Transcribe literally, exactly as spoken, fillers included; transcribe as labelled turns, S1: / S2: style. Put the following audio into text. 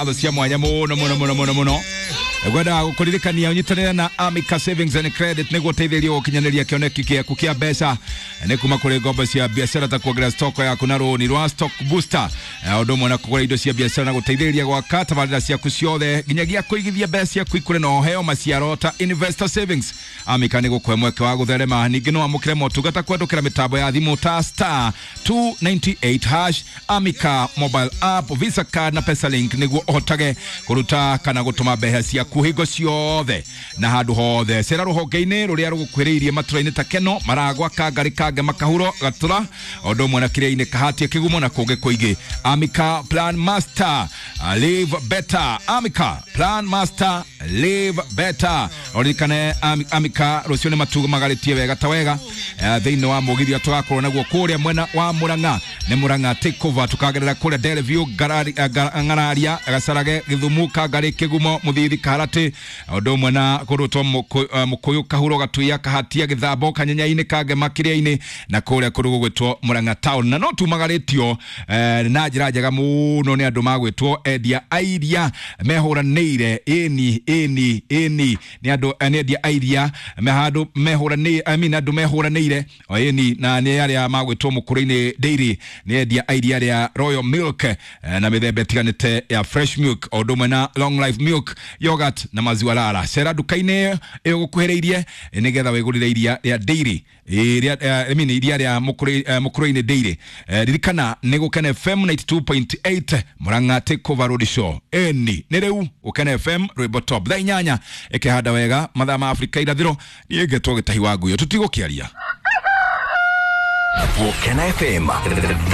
S1: Ado cia mwanya muno muno muno muno muno. Gwenda gukuririkania unyitanira na Amica Savings and Credit niguo teithĩrio gukinyanĩria kĩoneki gĩaku kĩa mbeca nĩ kuma kũrĩ ngombo cia biacara ta kuongerera stock yaku na rũni rwa stock booster ũndũ ũmwe na kũgũra indo cia biacara na gũteithĩrĩria gwaka tabarĩra ciaku ciothe nginyagia kũigithia mbeca ciaku ikũre na ũheo maciaro ta Investor Savings. Amica nĩ gũkũhe mweke wa gũtherema ningĩ no amũkĩre motungata kwendũkĩra mĩtambo ya thimũ ta star two ninety-eight hash Amica mobile app Visa card na PesaLink niguo ũhotage kũruta kana gũtũma mbeca ciaku kuhingo ciothe na handu hothe. Cera ruhonge-inĩ rũrĩa rũgũkwĩrĩirie matũra-inĩ ta Keno, Maragwa, Kangari, Kange, Makahuro, Gatura, ũndũ ũmwe na kĩrĩa-inĩ Kahatia, Kĩgumo na kũngĩ kũingĩ. Amica Plan Master, Live Better. Amica Plan Master, Live Better. Ũririkane Amica rũciũ nĩ matumagarĩtie wega ta wega thĩinĩ wa mũgithi tũgakorwo naguo kũrĩa mwena wa Mũrang'a. Nĩ Mũrang'a takeover tukagerera kũrĩa Deleview, Ngararia, Gacharage, Gĩthumu, Kangari, Kĩgumo, Mũthithi, Karate, ũndũ ũmwe na kũrutwo Mũkũyũ, Kahuro, Gatuya, Kahatia, Gĩthambo, Kanyanya-inĩ, Kange, Makĩria-inĩ na kũrĩa kũrĩa gũgwĩtwo Mũrang'a town. Na no tumagarĩtio na njĩra njega mũno nĩ andũ magwĩtwo endia airia mehũranĩire ĩni ĩni ĩni nĩ andũ nĩ endia airia mehandũ mehũranĩire I mean andũ mehũranĩire ĩni na nĩ arĩa magwĩtwo Mũkũrũ-inĩ Dairy nĩ endia airia rĩa Royal Milk na mĩthemba ĩtiganĩte ya fresh milk ũndũ ũmwe na long life milk, yogurt na maziwa lala. Cera duka-inĩ ĩyo gũkuhĩrĩirie nĩgetha wĩgũrĩre iria rĩa Dairy iria I mean iria rĩa Mũkũrũ-inĩ Dairy. Ririkana nĩ gũkena F M ninety-two point eight Mũrang'a Takeover Road Show. Eni nĩ rĩu gũkena F M rwĩmbo top thaa inyanya ĩkĩhanda wega mathaa ma Afrika irathĩro niĩ ngetwo gĩtahi wa nguyo tutigũkĩaria.
S2: Gũkena F M.